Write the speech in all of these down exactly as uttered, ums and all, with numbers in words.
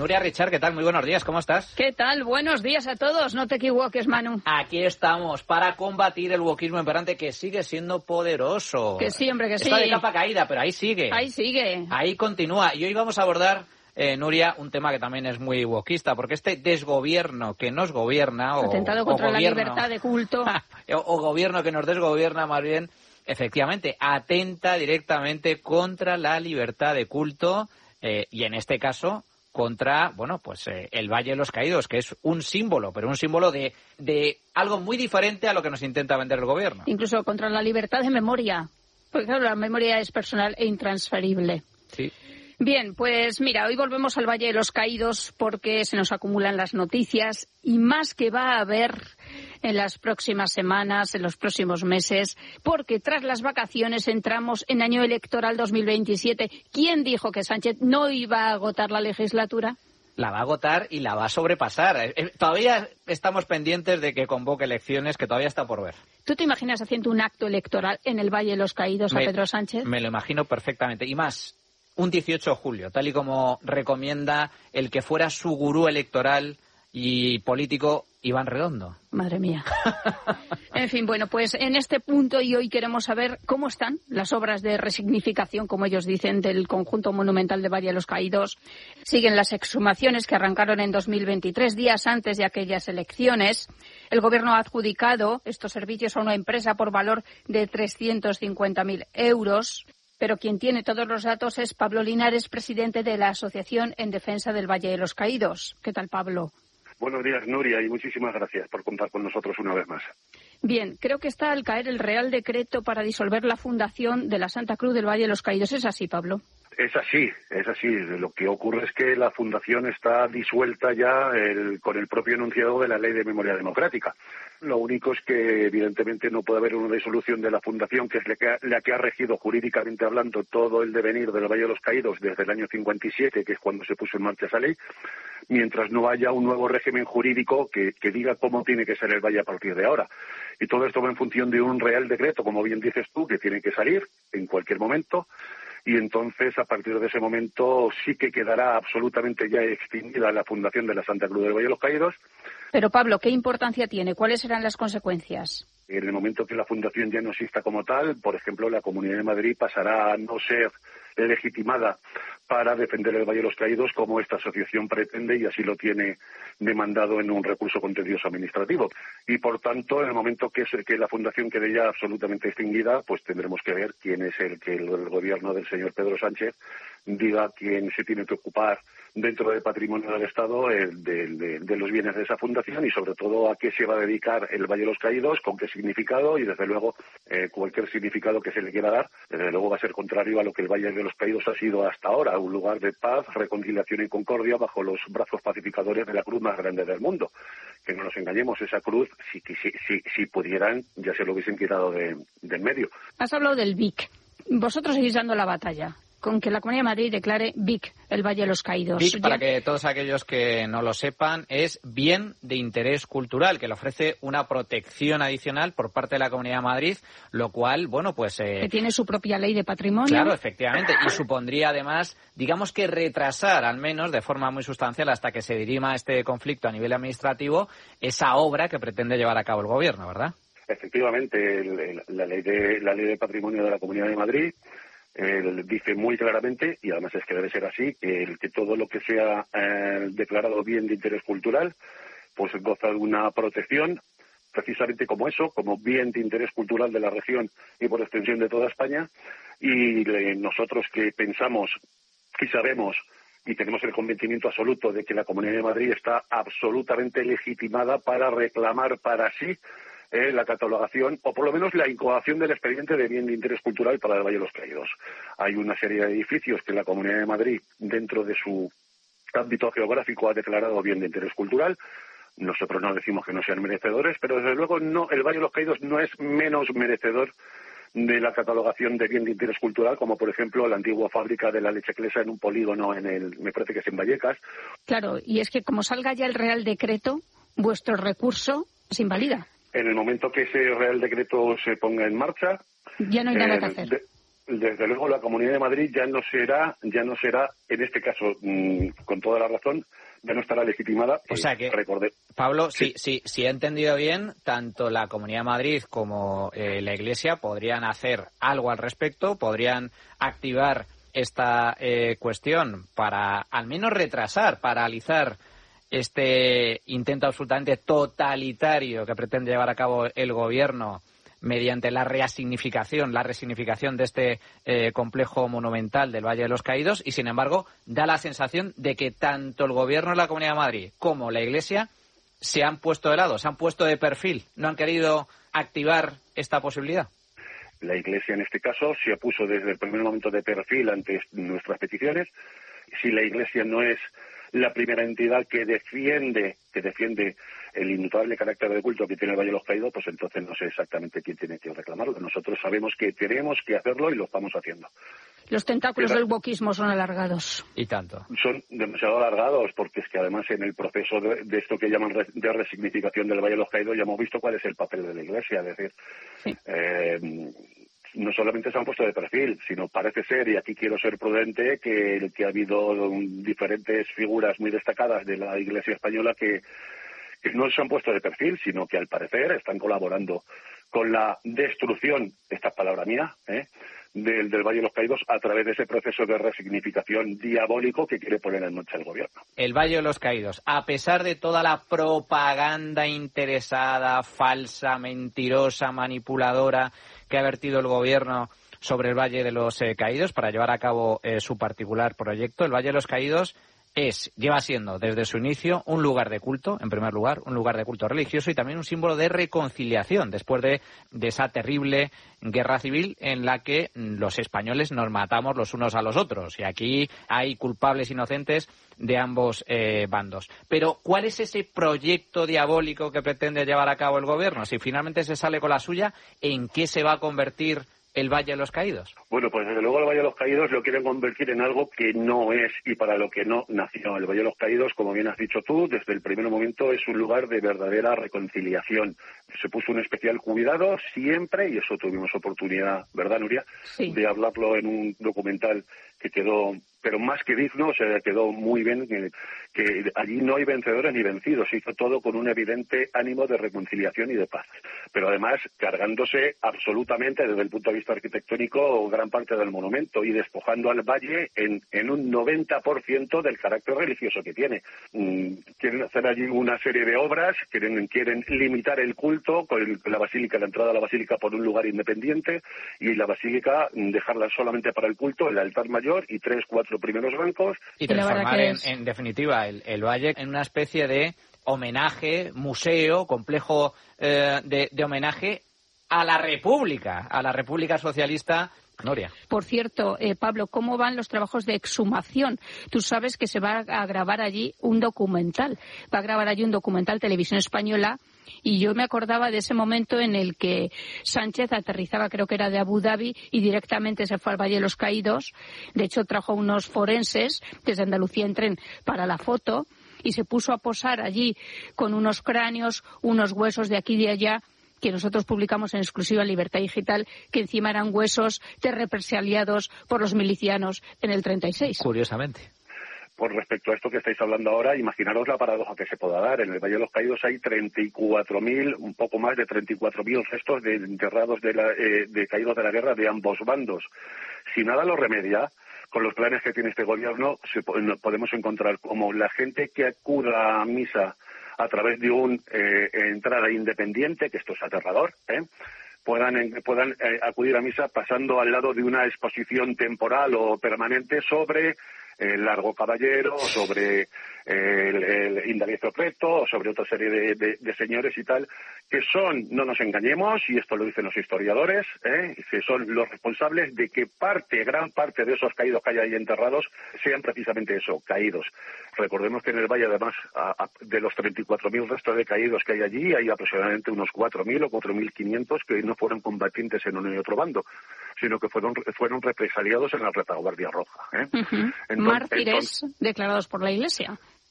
Nuria Richard, ¿qué tal? Muy buenos días, ¿cómo estás? ¿Qué tal? Buenos días a todos, no te equivoques, Manu. Aquí estamos para combatir el wokismo imperante que sigue siendo poderoso. Que sí, hombre, que sí. Está de capa caída, pero ahí sigue. Ahí sigue. Ahí continúa. Y hoy vamos a abordar, eh, Nuria, un tema que también es muy wokista, porque este desgobierno que nos gobierna, o, atentado contra o gobierno, la libertad de culto, o, o gobierno que nos desgobierna más bien, efectivamente, atenta directamente contra la libertad de culto eh, y en este caso contra, bueno, pues eh, el Valle de los Caídos, que es un símbolo, pero un símbolo de, de algo muy diferente a lo que nos intenta vender el gobierno. Incluso contra la libertad de memoria, porque claro, la memoria es personal e intransferible. Sí. Bien, pues mira, hoy volvemos al Valle de los Caídos porque se nos acumulan las noticias y más que va a haber en las próximas semanas, en los próximos meses, porque tras las vacaciones entramos en año electoral dos mil veintisiete. ¿Quién dijo que Sánchez no iba a agotar la legislatura? La va a agotar y la va a sobrepasar. Eh, todavía estamos pendientes de que convoque elecciones, que todavía está por ver. ¿Tú te imaginas haciendo un acto electoral en el Valle de los Caídos me, a Pedro Sánchez? Me lo imagino perfectamente. Y más, un dieciocho de julio, tal y como recomienda el que fuera su gurú electoral y político, Iván Redondo. Madre mía. En fin, bueno, pues en este punto y hoy queremos saber cómo están las obras de resignificación, como ellos dicen, del conjunto monumental de Valle de los Caídos. Siguen las exhumaciones que arrancaron en dos mil veintitrés, días antes de aquellas elecciones. El Gobierno ha adjudicado estos servicios a una empresa por valor de trescientos cincuenta mil euros. Pero quien tiene todos los datos es Pablo Linares, presidente de la Asociación en Defensa del Valle de los Caídos. ¿Qué tal, Pablo? Buenos días, Nuria, y muchísimas gracias por contar con nosotros una vez más. Bien, creo que está al caer el Real Decreto para disolver la fundación de la Santa Cruz del Valle de los Caídos. ¿Es así, Pablo? Es así, es así. Lo que ocurre es que la fundación está disuelta ya el, con el propio enunciado de la Ley de Memoria Democrática. Lo único es que, evidentemente, no puede haber una disolución de la fundación, que es la que, ha, la que ha regido jurídicamente hablando todo el devenir del Valle de los Caídos desde el año cincuenta y siete, que es cuando se puso en marcha esa ley, mientras no haya un nuevo régimen jurídico que, que diga cómo tiene que ser el Valle a partir de ahora. Y todo esto va en función de un Real Decreto, como bien dices tú, que tiene que salir en cualquier momento. Y entonces, a partir de ese momento, sí que quedará absolutamente ya extinguida la fundación de la Santa Cruz del Valle de los Caídos. Pero, Pablo, ¿qué importancia tiene? ¿Cuáles serán las consecuencias? En el momento que la fundación ya no exista como tal, por ejemplo, la Comunidad de Madrid pasará a no ser legitimada para defender el Valle de los Caídos como esta asociación pretende y así lo tiene demandado en un recurso contencioso administrativo. Y, por tanto, en el momento que, es, que la fundación quede ya absolutamente extinguida, pues tendremos que ver quién es el que el, el gobierno del señor Pedro Sánchez diga quién se tiene que ocupar dentro del patrimonio del Estado el, de, de, de los bienes de esa fundación y, sobre todo, a qué se va a dedicar el Valle de los Caídos, con qué significado y, desde luego, eh, cualquier significado que se le quiera dar, desde luego va a ser contrario a lo que el Valle de los Caídos ha sido hasta ahora, un lugar de paz, reconciliación y concordia bajo los brazos pacificadores de la cruz más grande del mundo. Que no nos engañemos, esa cruz, si, si, si, si pudieran, ya se lo hubiesen quitado de, de en medio. Has hablado del V I C. Vosotros seguís dando la batalla con que la Comunidad de Madrid declare V I C, el Valle de los Caídos. V I C, para que todos aquellos que no lo sepan, es bien de interés cultural, que le ofrece una protección adicional por parte de la Comunidad de Madrid, lo cual, bueno, pues... Eh, que tiene su propia ley de patrimonio. Claro, efectivamente, y supondría además, digamos que retrasar, al menos de forma muy sustancial, hasta que se dirima este conflicto a nivel administrativo, esa obra que pretende llevar a cabo el Gobierno, ¿verdad? Efectivamente, el, el, la ley de la ley de patrimonio de la Comunidad de Madrid Eh, dice muy claramente, y además es que debe ser así, que, el, que todo lo que sea eh, declarado bien de interés cultural, pues goza de una protección, precisamente como eso, como bien de interés cultural de la región y por extensión de toda España. Y eh, nosotros que pensamos y sabemos y tenemos el convencimiento absoluto de que la Comunidad de Madrid está absolutamente legitimada para reclamar para sí Eh, la catalogación, o por lo menos la incoación del expediente de bien de interés cultural para el Valle de los Caídos. Hay una serie de edificios que la Comunidad de Madrid, dentro de su ámbito geográfico, ha declarado bien de interés cultural. Nosotros no decimos que no sean merecedores, pero desde luego no, el Valle de los Caídos no es menos merecedor de la catalogación de bien de interés cultural, como por ejemplo la antigua fábrica de la leche Clesa en un polígono, en el, me parece que es en Vallecas. Claro, y es que como salga ya el Real Decreto, vuestro recurso se invalida. En el momento que ese Real Decreto se ponga en marcha, ya no hay nada eh, que hacer. De, desde luego la Comunidad de Madrid ya no será, ya no será, en este caso, mmm, con toda la razón, ya no estará legitimada. O sea que, recordé. Pablo, sí. si, si, si he entendido bien, tanto la Comunidad de Madrid como eh, la Iglesia podrían hacer algo al respecto, podrían activar esta eh, cuestión para al menos retrasar, paralizar este intento absolutamente totalitario que pretende llevar a cabo el gobierno mediante la reasignificación, la resignificación de este eh, complejo monumental del Valle de los Caídos, y sin embargo da la sensación de que tanto el gobierno de la Comunidad de Madrid como la Iglesia se han puesto de lado, se han puesto de perfil, no han querido activar esta posibilidad. La Iglesia, en este caso, se puso desde el primer momento de perfil ante nuestras peticiones. Si la Iglesia no es la primera entidad que defiende que defiende el inmutable carácter de culto que tiene el Valle de los Caídos, pues entonces no sé exactamente quién tiene que reclamarlo. Nosotros sabemos que tenemos que hacerlo y lo estamos haciendo. Los tentáculos Pero del wokismo son alargados. Y tanto. Son demasiado alargados, porque es que además en el proceso de, de esto que llaman re, de resignificación del Valle de los Caídos ya hemos visto cuál es el papel de la Iglesia. Es decir, sí. eh, no solamente se han puesto de perfil, sino parece ser, y aquí quiero ser prudente, que, que ha habido diferentes figuras muy destacadas de la Iglesia española que, que no se han puesto de perfil, sino que al parecer están colaborando con la destrucción, esta es palabra mía, ¿eh? Del, del Valle de los Caídos a través de ese proceso de resignificación diabólico que quiere poner en marcha el gobierno. El Valle de los Caídos, a pesar de toda la propaganda interesada, falsa, mentirosa, manipuladora que ha vertido el gobierno sobre el Valle de los eh, Caídos para llevar a cabo eh, su particular proyecto, el Valle de los Caídos es, lleva siendo desde su inicio un lugar de culto, en primer lugar, un lugar de culto religioso y también un símbolo de reconciliación después de, de esa terrible guerra civil en la que los españoles nos matamos los unos a los otros. Y aquí hay culpables inocentes de ambos eh, bandos. Pero, ¿cuál es ese proyecto diabólico que pretende llevar a cabo el gobierno? Si finalmente se sale con la suya, ¿en qué se va a convertir el Valle de los Caídos? Bueno, pues desde luego el Valle de los Caídos lo quieren convertir en algo que no es y para lo que no nació. El Valle de los Caídos, como bien has dicho tú, desde el primer momento es un lugar de verdadera reconciliación. Se puso un especial cuidado siempre, y eso tuvimos oportunidad, ¿verdad, Nuria?, sí, de hablarlo en un documental que quedó, pero más que digno, o sea, quedó muy bien, que, que allí no hay vencedores ni vencidos, se hizo todo con un evidente ánimo de reconciliación y de paz, pero además cargándose absolutamente desde el punto de vista arquitectónico gran parte del monumento y despojando al valle en, en un noventa por ciento del carácter religioso que tiene. Mm, quieren hacer allí una serie de obras, quieren, quieren limitar el culto con el, la basílica, la entrada a la basílica por un lugar independiente y la basílica dejarla solamente para el culto, el altar mayor y tres, cuatro primeros bancos. Y transformar, en, en definitiva, el, el valle en una especie de homenaje, museo, complejo eh, de, de homenaje a la República, a la República Socialista. Noria. Por cierto, eh, Pablo, ¿cómo van los trabajos de exhumación? Tú sabes que se va a grabar allí un documental, va a grabar allí un documental Televisión Española, y yo me acordaba de ese momento en el que Sánchez aterrizaba, creo que era de Abu Dhabi, y directamente se fue al Valle de los Caídos. De hecho, trajo unos forenses desde Andalucía en tren para la foto y se puso a posar allí con unos cráneos, unos huesos de aquí y de allá, que nosotros publicamos en exclusiva en Libertad Digital, que encima eran huesos de represaliados por los milicianos en el treinta y seis. Curiosamente. Por respecto a esto que estáis hablando ahora, imaginaros la paradoja que se pueda dar. En el Valle de los Caídos hay treinta y cuatro mil, un poco más de treinta y cuatro mil restos de enterrados de, la, eh, de caídos de la guerra de ambos bandos. Si nada lo remedia, con los planes que tiene este gobierno, se, podemos encontrar como la gente que acuda a misa a través de una eh, entrada independiente, que esto es aterrador, ¿eh? puedan, puedan eh, acudir a misa pasando al lado de una exposición temporal o permanente sobre el Largo Caballero, sobre el, el Indalecio Preto, sobre otra serie de, de, de señores y tal, que son, no nos engañemos, y esto lo dicen los historiadores, ¿eh? que son los responsables de que parte, gran parte de esos caídos que hay ahí enterrados sean precisamente eso, caídos. Recordemos que en el valle, además, a, a, de los treinta y cuatro mil restos de caídos que hay allí, hay aproximadamente unos cuatro mil o cuatro mil quinientos que no fueron combatientes en uno y otro bando, sino que fueron fueron represaliados en la retaguardia roja. ¿eh? Uh-huh. Entonces, mártires entonces, declarados por la Iglesia.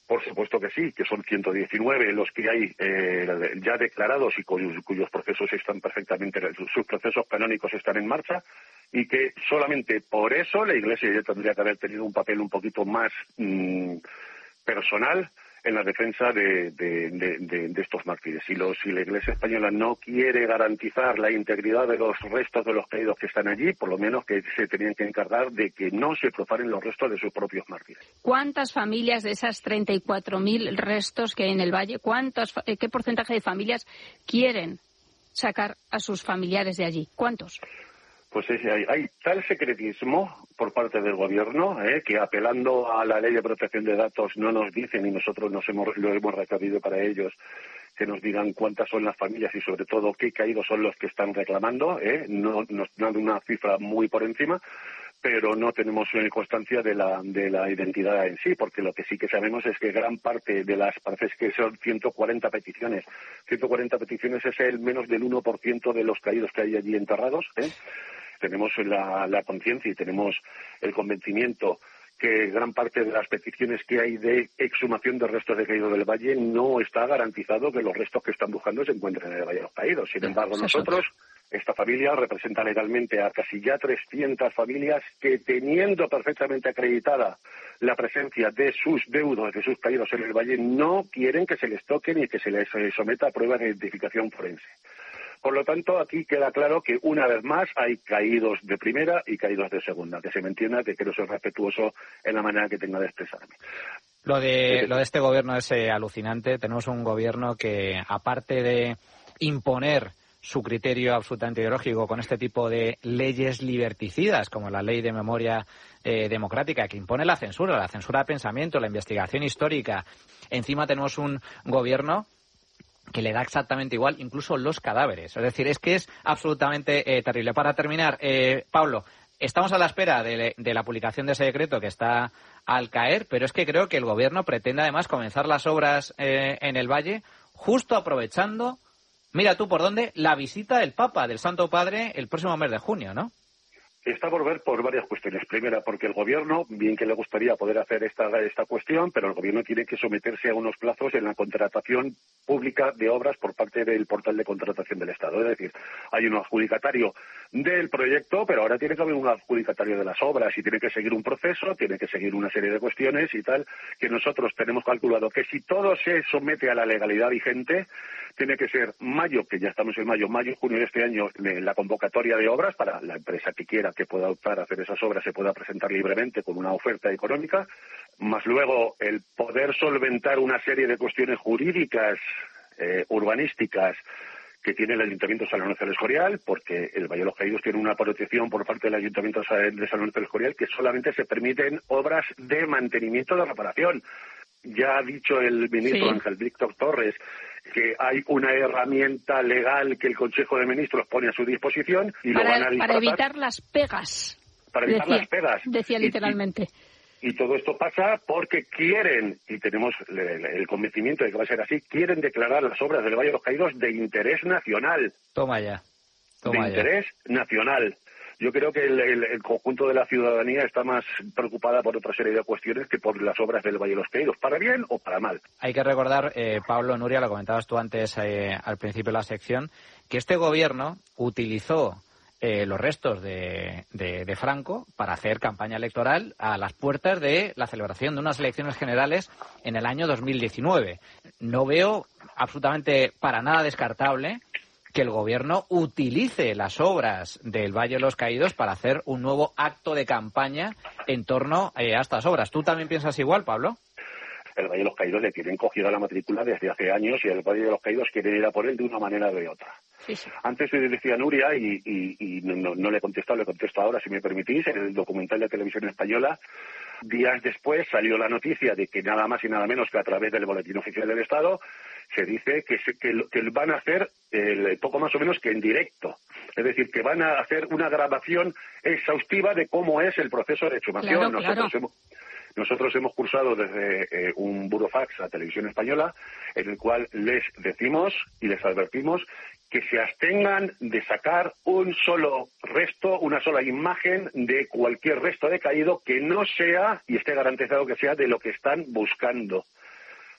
Por supuesto que sí, que son ciento diecinueve los que hay eh, ya declarados y cuyos, cuyos procesos están perfectamente, sus procesos canónicos están en marcha, y que solamente por eso la Iglesia ya tendría que haber tenido un papel un poquito más mmm, personal en la defensa de, de, de, de, de estos mártires. Si, los, si la Iglesia española no quiere garantizar la integridad de los restos de los caídos que están allí, por lo menos que se tenían que encargar de que no se profanen los restos de sus propios mártires. ¿Cuántas familias de esas treinta y cuatro mil restos que hay en el Valle, cuántos, qué porcentaje de familias quieren sacar a sus familiares de allí? ¿Cuántos? Pues es, hay, hay tal secretismo por parte del gobierno eh, que apelando a la ley de protección de datos no nos dicen, y nosotros nos hemos, lo hemos requerido para ellos, que nos digan cuántas son las familias y sobre todo qué caídos son los que están reclamando. Eh, no nos dan una cifra muy por encima, pero no tenemos constancia de la, de la identidad en sí, porque lo que sí que sabemos es que gran parte de las, parece que son ciento cuarenta peticiones. ciento cuarenta peticiones es el menos del uno por ciento de los caídos que hay allí enterrados, ¿eh? Tenemos la, la conciencia y tenemos el convencimiento que gran parte de las peticiones que hay de exhumación de restos de caídos del Valle no está garantizado que los restos que están buscando se encuentren en el Valle de los Caídos. Sin embargo, nosotros, esta familia representa legalmente a casi ya trescientas familias que, teniendo perfectamente acreditada la presencia de sus deudos, de sus caídos en el Valle, no quieren que se les toquen y que se les someta a pruebas de identificación forense. Por lo tanto, aquí queda claro que una vez más hay caídos de primera y caídos de segunda. Que se me entienda, que quiero ser respetuoso en la manera que tenga de expresarme. Lo de, lo de este gobierno es eh, alucinante. Tenemos un gobierno que, aparte de imponer su criterio absolutamente ideológico con este tipo de leyes liberticidas, como la ley de memoria eh, democrática, que impone la censura, la censura de pensamiento, la investigación histórica. Encima tenemos un gobierno que le da exactamente igual incluso los cadáveres. Es decir, es que es absolutamente eh, terrible. Para terminar, eh, Pablo, estamos a la espera de, de la publicación de ese decreto que está al caer, pero es que creo que el Gobierno pretende además comenzar las obras eh, en el Valle justo aprovechando, mira tú por dónde, la visita del Papa, del Santo Padre, el próximo mes de junio, ¿no? Está por ver por varias cuestiones. Primera, porque el Gobierno, bien que le gustaría poder hacer esta, esta cuestión, pero el Gobierno tiene que someterse a unos plazos en la contratación pública de obras por parte del portal de contratación del Estado. Es decir, hay un adjudicatario del proyecto, pero ahora tiene que haber un adjudicatario de las obras y tiene que seguir un proceso, tiene que seguir una serie de cuestiones y tal, que nosotros tenemos calculado que si todo se somete a la legalidad vigente, tiene que ser mayo, que ya estamos en mayo, mayo, junio de este año, la convocatoria de obras para la empresa que quiera que pueda optar a hacer esas obras, se pueda presentar libremente con una oferta económica, más luego el poder solventar una serie de cuestiones jurídicas, eh, urbanísticas, que tiene el Ayuntamiento de San Lorenzo del Escorial, porque el Valle de los Caídos tiene una protección por parte del Ayuntamiento de San Lorenzo del Escorial que solamente se permiten obras de mantenimiento de reparación. Ya ha dicho el ministro sí. Ángel Víctor Torres que hay una herramienta legal que el Consejo de Ministros pone a su disposición y para, lo van a disfrazar. Para evitar las pegas. Para evitar decía, las pegas. Decía literalmente. Y, y, y todo esto pasa porque quieren, y tenemos el, el convencimiento de que va a ser así, quieren declarar las obras del Valle de los Caídos de interés nacional. Toma ya. Toma de ya. interés nacional. Yo creo que el, el, el conjunto de la ciudadanía está más preocupada por otra serie de cuestiones que por las obras del Valle de los Caídos, para bien o para mal. Hay que recordar, eh, Pablo, Nuria, lo comentabas tú antes eh, al principio de la sección, que este gobierno utilizó eh, los restos de, de, de Franco para hacer campaña electoral a las puertas de la celebración de unas elecciones generales en el año dos mil diecinueve. No veo absolutamente para nada descartable que el Gobierno utilice las obras del Valle de los Caídos para hacer un nuevo acto de campaña en torno eh, a estas obras. ¿Tú también piensas igual, Pablo? El Valle de los Caídos le tienen cogida la matrícula desde hace años y el Valle de los Caídos quiere ir a por él de una manera o de otra. Sí, sí. Antes decía Nuria, y, y, y no, no le he contestado, le contesto ahora, si me permitís, en el documental de Televisión Española, días después salió la noticia de que nada más y nada menos que a través del Boletín Oficial del Estado se dice que, se, que, que van a hacer el, poco más o menos que en directo. Es decir, que van a hacer una grabación exhaustiva de cómo es el proceso de exhumación. Claro, Nosotros claro. hemos... Nosotros hemos cursado desde eh, un burofax a Televisión Española, en el cual les decimos y les advertimos que se abstengan de sacar un solo resto, una sola imagen de cualquier resto de caído que no sea, y esté garantizado que sea, de lo que están buscando.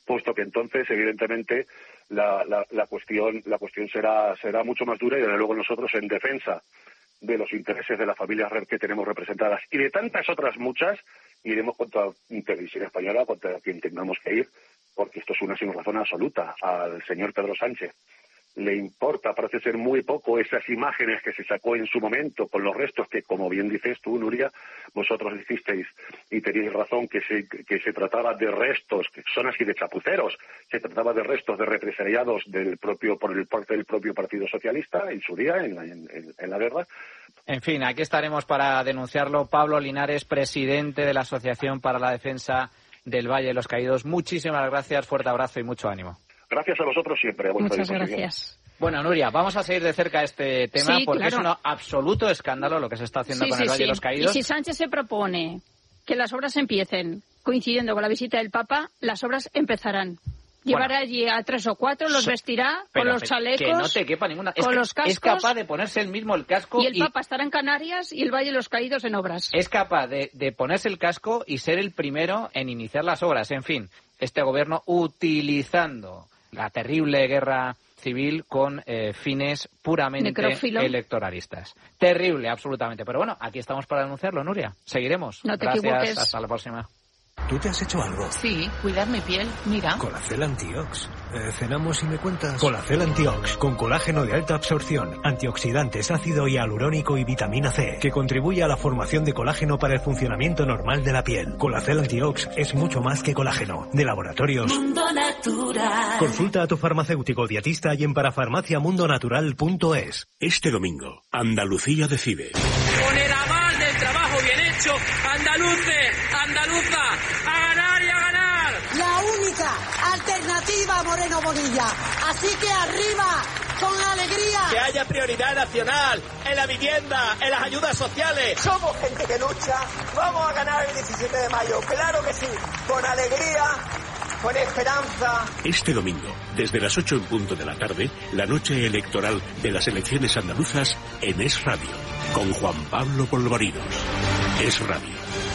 puesto que entonces, evidentemente, la, la, la cuestión la cuestión será será mucho más dura y, desde luego, nosotros, en defensa de los intereses de las familias que tenemos representadas y de tantas otras muchas, iremos contra Televisión Española, contra quien tengamos que ir, porque esto es una sinrazón absoluta. Al señor Pedro Sánchez le importa, parece ser muy poco, esas imágenes que se sacó en su momento con los restos que, como bien dices tú, Nuria, vosotros dijisteis y teníais razón, que se, que se trataba de restos, que son así de chapuceros, se trataba de restos de represaliados del propio, por el parte del propio Partido Socialista en su día, en la, en, en la guerra. En fin, aquí estaremos para denunciarlo. Pablo Linares, presidente de la Asociación para la Defensa del Valle de los Caídos. Muchísimas gracias, fuerte abrazo y mucho ánimo. Gracias a vosotros siempre. A Muchas gracias. Bueno, Nuria, vamos a seguir de cerca este tema, sí, porque claro. es un absoluto escándalo lo que se está haciendo sí, con sí, el Valle sí. de los Caídos. Y si Sánchez se propone que las obras empiecen coincidiendo con la visita del Papa, las obras empezarán. Llevará bueno, allí a tres o cuatro, los vestirá pero, con los pero, chalecos, que no te quepa ninguna. con es, los cascos. Es capaz de ponerse él mismo el casco. Y el y... Papa estará en Canarias y el Valle de los Caídos en obras. Es capaz de, de ponerse el casco y ser el primero en iniciar las obras. En fin, este gobierno utilizando la terrible guerra civil con eh, fines puramente Necrófilo. electoralistas. Terrible, absolutamente. Pero bueno, aquí estamos para denunciarlo, Nuria. Seguiremos. No te Gracias, equivoques. Hasta la próxima. ¿Tú te has hecho algo? Sí, cuidar mi piel, mira. Colacel Antiox. Eh, ¿Cenamos y me cuentas? Colacel Antiox, con colágeno de alta absorción, antioxidantes, ácido hialurónico y vitamina C, que contribuye a la formación de colágeno para el funcionamiento normal de la piel. Colacel Antiox es mucho más que colágeno. De Laboratorios Mundo Natural. Consulta a tu farmacéutico dietista y en parafarmaciamundonatural punto es. Este domingo, Andalucía decide. Con el aval del trabajo bien hecho, andaluces, andaluza, a ganar y a ganar. La única alternativa a Moreno Bonilla. Así que arriba, con alegría. Que haya prioridad nacional en la vivienda, en las ayudas sociales. Somos gente que lucha. Vamos a ganar el diecisiete de mayo. Claro que sí. Con alegría, con esperanza. Este domingo, desde las ocho en punto de la tarde, la noche electoral de las elecciones andaluzas en Es Radio, con Juan Pablo Polvorinos. Es Radio.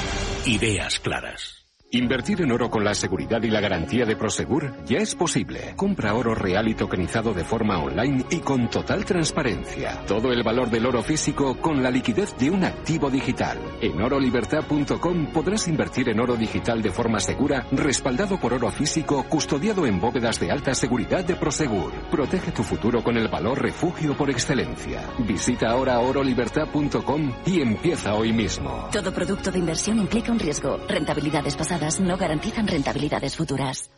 Ideas claras. Invertir en oro con la seguridad y la garantía de Prosegur ya es posible. Compra oro real y tokenizado de forma online y con total transparencia. Todo el valor del oro físico con la liquidez de un activo digital. En oro libertad punto com podrás invertir en oro digital de forma segura, respaldado por oro físico, custodiado en bóvedas de alta seguridad de Prosegur. Protege tu futuro con el valor refugio por excelencia. Visita ahora oro libertad punto com y empieza hoy mismo. Todo producto de inversión implica un riesgo. Rentabilidades pasadas no garantizan rentabilidades futuras.